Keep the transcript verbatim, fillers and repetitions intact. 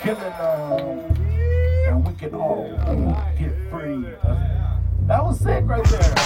killing them, and we can all get free. That was sick right there.